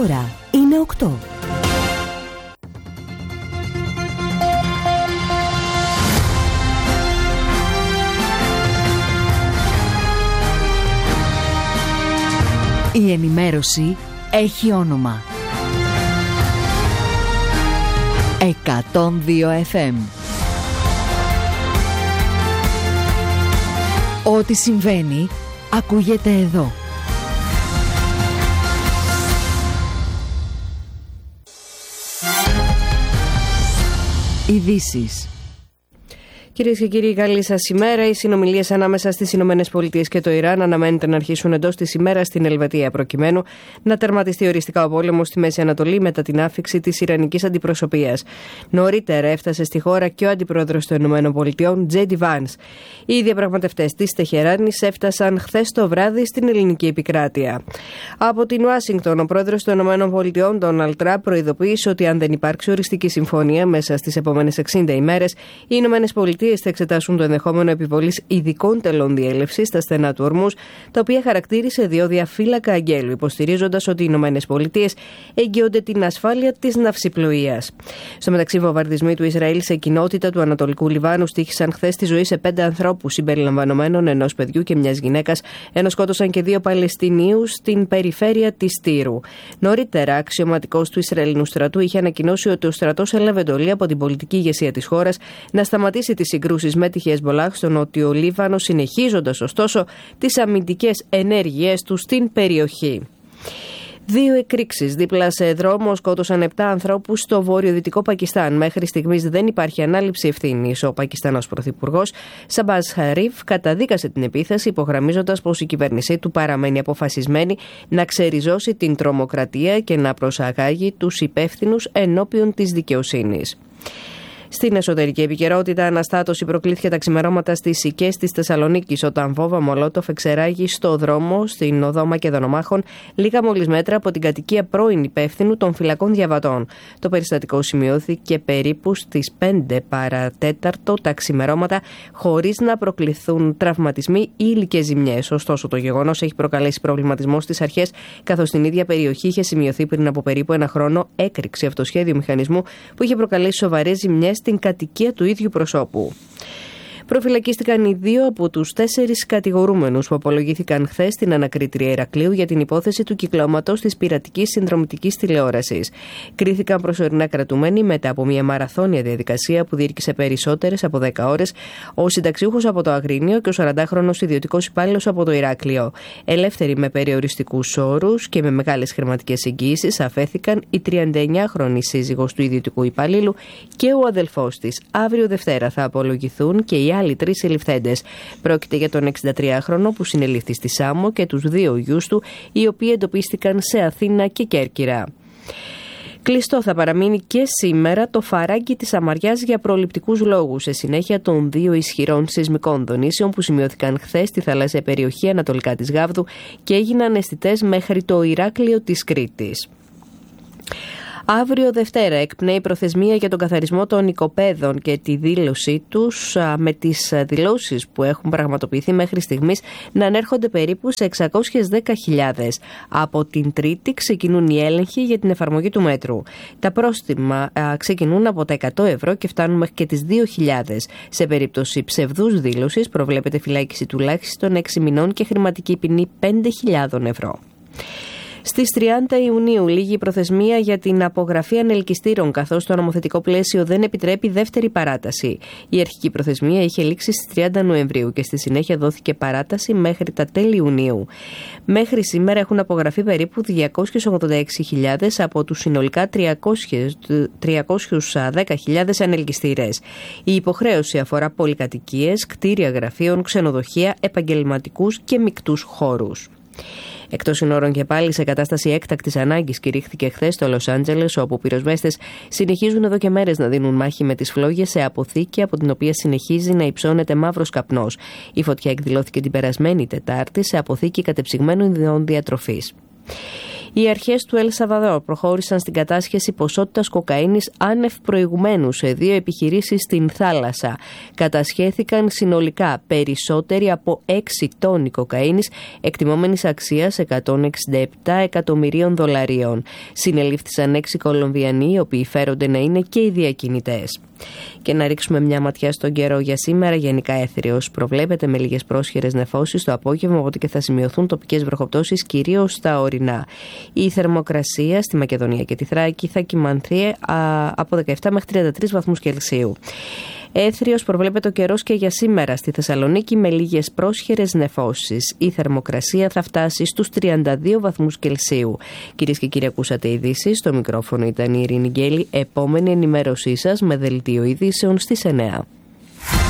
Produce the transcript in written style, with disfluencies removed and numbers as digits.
ώρα είναι 8. Η ενημέρωση έχει όνομα. 102 FM. Ό,τι συμβαίνει ακούγεται εδώ. Ειδήσεις. Κυρίες και κύριοι, καλή σας ημέρα. Οι συνομιλίες ανάμεσα στις Ηνωμένες Πολιτείες και το Ιράν αναμένεται να αρχίσουν εντός της ημέρας στην Ελβετία, προκειμένου να τερματιστεί οριστικά ο πόλεμος στη Μέση Ανατολή μετά την άφιξη της Ιρανικής αντιπροσωπείας. Νωρίτερα έφτασε στη χώρα και ο αντιπρόεδρος των Ηνωμένων Πολιτειών, Τζέιντι Βάνς. Οι διαπραγματευτές της Τεχεράνης έφτασαν χθες το βράδυ στην ελληνική επικράτεια. Από την Ουάσιγκτον, ο πρόεδρος των Ηνωμένων Πολιτειών, Ντόναλντ Τραμπ, προειδοποίησε ότι αν δεν υπάρξει οριστική συμφωνία μέσα στις επόμενες 60 ημέρες, οι Ηνωμένες Πολιτείες θα εξετάσουν το ενδεχόμενο επιβολής ειδικών τελών διέλευσης στα στενά του Ορμούζ, τα οποία χαρακτήρισε διόδια φύλακα αγγέλου, υποστηρίζοντας ότι οι Ηνωμένες Πολιτείες εγγυώνται την ασφάλεια της ναυσιπλοείας. Στο μεταξύ, βομβαρδισμοί του Ισραήλ σε κοινότητα του Ανατολικού Λιβάνου στοίχησαν χθες τη ζωή σε 5 ανθρώπους, συμπεριλαμβανομένων ενός παιδιού και μιας γυναίκας, ενώ σκότωσαν και 2 Παλαιστινίους στην περιφέρεια της Τύρου. Νωρίτερα, αξιωματικός του Ισραηλινού στρατού είχε ανακοινώσει ότι ο στρατός έλαβε εντολή από την πολιτική ηγεσία της χώρας να σταματήσει τις συγκρούσεις με τη Χεσμολάχ στο Νότιο Λίβανο, συνεχίζοντας ωστόσο τις αμυντικές ενέργειές του στην περιοχή. 2 εκρήξεις δίπλα σε δρόμο σκότωσαν 7 ανθρώπους στο βορειοδυτικό Πακιστάν. Μέχρι στιγμής δεν υπάρχει ανάληψη ευθύνης. Ο Πακιστανός πρωθυπουργός Σαμπάζ Χαρίφ καταδίκασε την επίθεση, υπογραμμίζοντας πως η κυβέρνησή του παραμένει αποφασισμένη να ξεριζώσει την τρομοκρατία και να προσαγάγει τους υπεύθυνους ενώπιον της δικαιοσύνης. Στην εσωτερική επικαιρότητα, αναστάτωση προκλήθηκε τα ξημερώματα στις Σικές της Θεσσαλονίκης, όταν βόμβα Μολότοφ εξεράγει στο δρόμο στην οδό Μακεδονομάχων, λίγα μόλις μέτρα από την κατοικία πρώην υπεύθυνου των φυλακών διαβατών. Το περιστατικό σημειώθηκε περίπου στις 5 παρατέταρτο τα ξημερώματα, χωρίς να προκληθούν τραυματισμοί ή υλικές ζημιές. Ωστόσο, το γεγονός έχει προκαλέσει προβληματισμό στις αρχές, καθώς στην ίδια περιοχή είχε σημειωθεί πριν από περίπου 1 χρόνο έκρηξη αυτοσχέδιου μηχανισμού που είχε προκαλέσει σοβαρές ζημιές στην κατοικία του ίδιου προσώπου. Προφυλακίστηκαν οι 2 από τους 4 κατηγορούμενους που απολογήθηκαν χθες στην ανακρίτρια Ηρακλείου για την υπόθεση του κυκλώματος της πειρατικής συνδρομητικής τηλεόρασης. Κρίθηκαν προσωρινά κρατούμενοι μετά από μια μαραθώνια διαδικασία που διήρκησε περισσότερες από 10 ώρες, ο συνταξιούχος από το Αγρίνιο και ο 40χρονος ιδιωτικός υπάλληλος από το Ηράκλειο. Ελεύθεροι με περιοριστικούς όρους και με μεγάλες χρηματικές εγγύησεις αφέθηκαν η 39χρονη σύζυγος του ιδιωτικού υπαλλήλου και ο αδελφός της. Αύριο Δευτέρα θα απολογηθούν και οι άλλοι 3 συλληφθέντες. Πρόκειται για τον 63χρονο που συνελήφθη στη Σάμο και τους 2 γιους του, οι οποίοι εντοπίστηκαν σε Αθήνα και Κέρκυρα. Κλειστό θα παραμείνει και σήμερα το φαράγγι της Αμαριάς για προληπτικούς λόγους, σε συνέχεια των 2 ισχυρών σεισμικών δονήσεων που σημειώθηκαν χθες στη θαλάσσια περιοχή ανατολικά της Γάβδου και έγιναν αισθητές μέχρι το Ηράκλειο της Κρήτης. Αύριο Δευτέρα εκπνέει η προθεσμία για τον καθαρισμό των οικοπαίδων και τη δήλωσή τους, με τις δηλώσεις που έχουν πραγματοποιηθεί μέχρι στιγμής να ανέρχονται περίπου σε 610.000. Από την Τρίτη ξεκινούν οι έλεγχοι για την εφαρμογή του μέτρου. Τα πρόστιμα ξεκινούν από τα 100 ευρώ και φτάνουν μέχρι και τις 2.000. Σε περίπτωση ψευδούς δήλωσης προβλέπεται φυλάκιση τουλάχιστον 6 μηνών και χρηματική ποινή 5.000 ευρώ. Στις 30 Ιουνίου λήγει η προθεσμία για την απογραφή ανελκυστήρων, καθώς το νομοθετικό πλαίσιο δεν επιτρέπει δεύτερη παράταση. Η αρχική προθεσμία είχε λήξει στις 30 Νοεμβρίου και στη συνέχεια δόθηκε παράταση μέχρι τα τέλη Ιουνίου. Μέχρι σήμερα έχουν απογραφεί περίπου 286.000 από τους συνολικά 310.000 ανελκυστήρες. Η υποχρέωση αφορά πολυκατοικίες, κτίρια γραφείων, ξενοδοχεία, επαγγελματικούς και μεικτούς χώρους. Εκτός συνόρων και πάλι σε κατάσταση έκτακτης ανάγκης κηρύχθηκε χθες στο Λος Άντζελες, όπου πυροσβέστες συνεχίζουν εδώ και μέρες να δίνουν μάχη με τις φλόγες σε αποθήκη από την οποία συνεχίζει να υψώνεται μαύρος καπνός. Η φωτιά εκδηλώθηκε την περασμένη Τετάρτη σε αποθήκη κατεψυγμένων ειδών διατροφής. Οι αρχές του Ελ Σαλβαδόρ προχώρησαν στην κατάσχεση ποσότητας κοκαίνης άνευ προηγουμένου σε 2 επιχειρήσεις στην θάλασσα. Κατασχέθηκαν συνολικά περισσότεροι από 6 τόνοι κοκαίνης, εκτιμόμενης αξίας $167 εκατομμυρίων. Συνελήφθησαν 6 Κολομβιανοί, οι οποίοι φέρονται να είναι και οι διακινητές. Και να ρίξουμε μια ματιά στον καιρό για σήμερα. Γενικά έθριος προβλέπεται με λίγες πρόσχερες νεφώσεις το απόγευμα, οπότε και θα σημειωθούν τοπικές βροχοπτώσεις κυρίως στα ορεινά. Η θερμοκρασία στη Μακεδονία και τη Θράκη θα κυμανθεί από 17 μέχρι 33 βαθμούς Κελσίου. Έθριος προβλέπεται ο καιρός και για σήμερα στη Θεσσαλονίκη με λίγες πρόσχερες νεφώσεις. Η θερμοκρασία θα φτάσει στους 32 βαθμούς Κελσίου. Κυρίες και κύριοι, ακούσατε ειδήσεις. Στο μικρόφωνο ήταν η Ειρήνη Γκέλη. Επόμενη ενημέρωσή σας με δελτίο ειδήσεων στις 9.